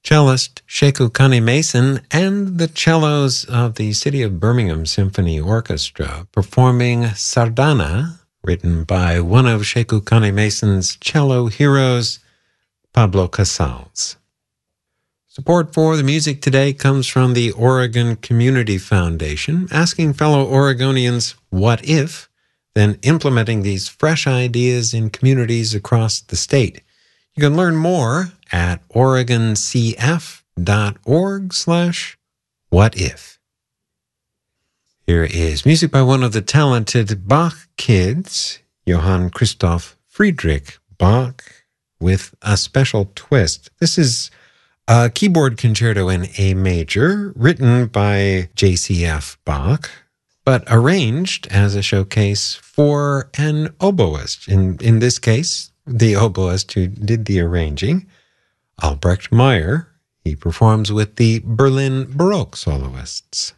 Cellist Sheku Kane-Mason and the cellos of the City of Birmingham Symphony Orchestra performing Sardana, written by one of Sheku Kane-Mason's cello heroes, Pablo Casals. Support for the music today comes from the Oregon Community Foundation, asking fellow Oregonians, what if, then implementing these fresh ideas in communities across the state. You can learn more at oregoncf.org/whatif. Here is music by one of the talented Bach kids, Johann Christoph Friedrich Bach, with a special twist. This is a keyboard concerto in A major, written by JCF Bach, but arranged as a showcase for an oboist. In this case, the oboist who did the arranging, Albrecht Meyer. He performs with the Berlin Baroque soloists.